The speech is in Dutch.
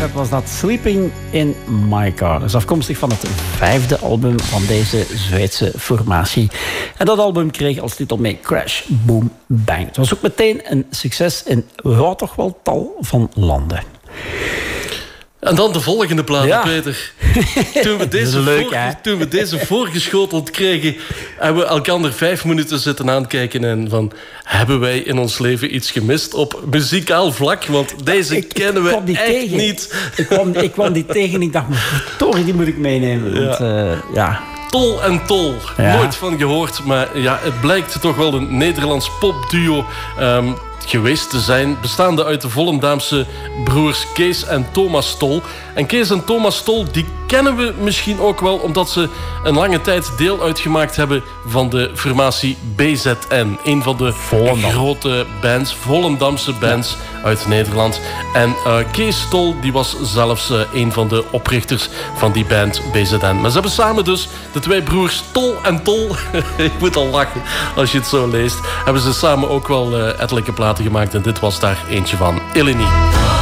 Dat was dat Sleeping in My Car. Dat is afkomstig van het 5e album van deze Zweedse formatie. En dat album kreeg als titel mee Crash, Boom, Bang. Het was ook meteen een succes in toch wel tal van landen. En dan de volgende plaat, Peter. Toen we deze voorgeschoteld kregen, hebben we elkaar 5 minuten zitten aankijken en van, hebben wij in ons leven iets gemist op muzikaal vlak? Want deze kennen we echt niet. Ik kwam die tegen en ik dacht, verdorie, die moet ik meenemen. Want, Tol en Tol. Nooit van gehoord, maar ja, het blijkt toch wel een Nederlands popduo geweest te zijn, bestaande uit de Volendamse broers Kees en Thomas Tol. En Kees en Thomas Tol, die kennen we misschien ook wel omdat ze een lange tijd deel uitgemaakt hebben van de formatie BZN. Een van de grote bands, Volendamse bands uit Nederland. En Kees Tol, die was zelfs een van de oprichters van die band BZN. Maar ze hebben samen dus, de twee broers Tol en Tol, ik moet al lachen als je het zo leest, hebben ze samen ook wel ettelijke platen gemaakt. En dit was daar eentje van, Eleni.